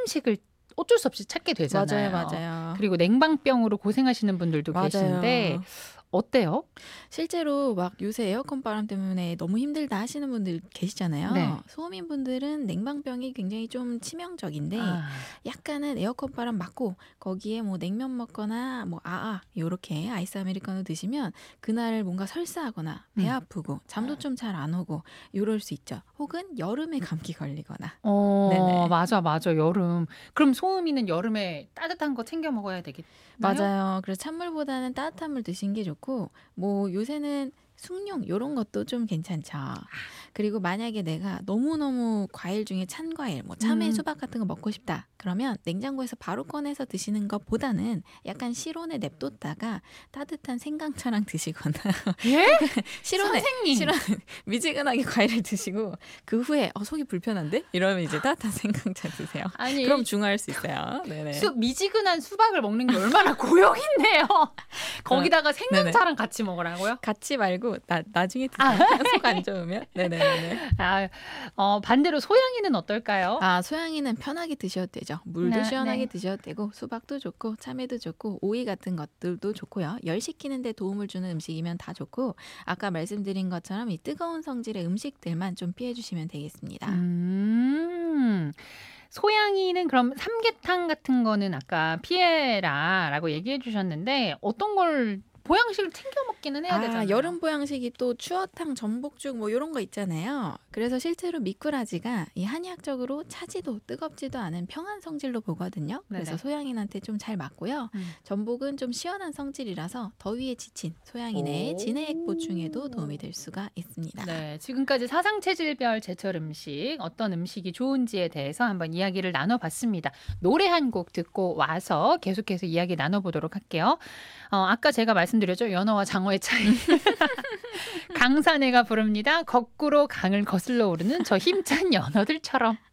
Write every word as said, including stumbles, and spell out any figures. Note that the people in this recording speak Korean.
음식을 어쩔 수 없이 찾게 되잖아요. 맞아요, 맞아요. 그리고 냉방병으로 고생하시는 분들도 계신데 맞아요. 어때요? 실제로 막 요새 에어컨 바람 때문에 너무 힘들다 하시는 분들 계시잖아요. 네. 소음인분들은 냉방병이 굉장히 좀 치명적인데 아, 약간은 에어컨 바람 맞고 거기에 뭐 냉면 먹거나 뭐 아아 요렇게 아이스 아메리카노 드시면 그날 뭔가 설사하거나 배 음. 아프고 잠도 좀 잘 안 오고 요럴 수 있죠. 혹은 여름에 감기 걸리거나. 어, 네네. 맞아, 맞아. 여름. 그럼 소음이는 여름에 따뜻한 거 챙겨 먹어야 되겠나요? 맞아요. 그래서 찬물보다는 따뜻한 물 드시는 게 좋고 뭐 요새는 숭늉 요런 것도 좀 괜찮죠. 그리고 만약에 내가 너무너무 과일 중에 찬 과일 뭐 참외, 음. 수박 같은 거 먹고 싶다. 그러면 냉장고에서 바로 꺼내서 드시는 것보다는 약간 실온에 냅뒀다가 따뜻한 생강차랑 드시거나 예? 실온에 선생님. 실온 미지근하게 과일을 드시고 그 후에 어, 속이 불편한데? 이러면 이제 따뜻한 생강차 드세요. 아니, 그럼 중화할 수 있어요. 네네. 수, 미지근한 수박을 먹는 게 얼마나 고역인데요. 거기다가 생강차랑 같이 먹으라고요? 같이 말고 나, 나중에 드세요. 아. 속 안 좋으면. 네네네. 아, 어, 반대로 소양이는 어떨까요? 아, 소양이는 편하게 드셔도 되죠. 물도 네, 시원하게 네. 드셔도 되고 수박도 좋고 참외도 좋고 오이 같은 것들도 좋고요. 열 식히는 데 도움을 주는 음식이면 다 좋고 아까 말씀드린 것처럼 이 뜨거운 성질의 음식들만 좀 피해 주시면 되겠습니다. 음, 소양이는 그럼 삼계탕 같은 거는 아까 피해라라고 얘기해 주셨는데 어떤 걸 보양식을 챙겨 먹기는 해야 아, 되잖아요. 여름 보양식이 또 추어탕, 전복죽 뭐 이런 거 있잖아요. 그래서 실제로 미꾸라지가 이 한의학적으로 차지도 뜨겁지도 않은 평한 성질로 보거든요. 그래서 네네. 소양인한테 좀 잘 맞고요. 음. 전복은 좀 시원한 성질이라서 더위에 지친 소양인의 오. 진액 보충에도 도움이 될 수가 있습니다. 네, 지금까지 사상체질별 제철 음식 어떤 음식이 좋은지에 대해서 한번 이야기를 나눠봤습니다. 노래 한 곡 듣고 와서 계속해서 이야기 나눠보도록 할게요. 어, 아까 제가 말씀드렸죠. 연어와 장어의 차이. 강산해가 부릅니다. 거꾸로 강을 거슬러 오르는 저 힘찬 연어들처럼.